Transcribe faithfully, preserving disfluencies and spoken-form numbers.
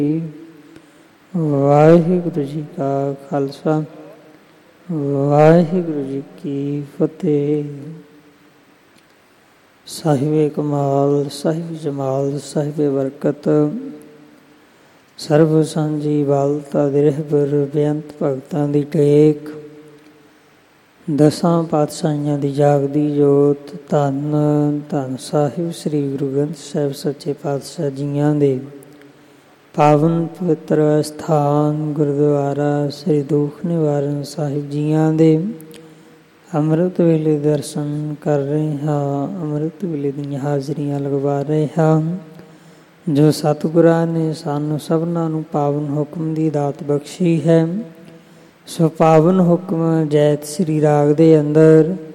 ਵਾਹਿਗੁਰੂ ਜੀ ਕਾ ਖਾਲਸਾ ਵਾਹਿਗੁਰੂ ਜੀ ਕੀ ਫਤਿਹ। ਸਾਹਿਬੇ ਕਮਾਲ ਸਾਹਿਬ ਜਮਾਲ ਸਾਹਿਬੇ ਬਰਕਤ ਸਰਬ ਸਾਂਝੀ ਵਾਲਤਾ ਦਿਰਹਬਰ ਬੇਅੰਤ ਭਗਤਾਂ ਦੀ ਟੇਕ ਦਸਾਂ ਪਾਤਸ਼ਾਹੀਆਂ ਦੀ ਜਾਗਦੀ ਜੋਤ ਧੰਨ ਧੰਨ ਸਾਹਿਬ ਸ੍ਰੀ ਗੁਰੂ ਗ੍ਰੰਥ ਸਾਹਿਬ ਸੱਚੇ ਪਾਤਸ਼ਾਹ ਜੀਆਂ ਦੇ ਪਾਵਨ ਪਵਿੱਤਰ ਸਥਾਨ ਗੁਰਦੁਆਰਾ ਸ੍ਰੀ ਦੁਖ ਨਿਵਾਰਨ ਸਾਹਿਬ ਜੀਆਂ ਦੇ ਅੰਮ੍ਰਿਤ ਵੇਲੇ ਦਰਸ਼ਨ ਕਰ ਰਹੇ ਹਾਂ। ਅੰਮ੍ਰਿਤ ਵੇਲੇ ਦੀਆਂ ਹਾਜ਼ਰੀਆਂ ਲਗਵਾ ਰਹੇ ਹਾਂ ਜੋ ਸਤਿਗੁਰਾਂ ਨੇ ਸਾਨੂੰ ਸਭਨਾਂ ਨੂੰ ਪਾਵਨ ਹੁਕਮ ਦੀ ਦਾਤ ਬਖਸ਼ੀ ਹੈ। ਸੋ ਪਾਵਨ ਹੁਕਮ ਜੈਤ ਸ੍ਰੀ ਰਾਗ ਦੇ ਅੰਦਰ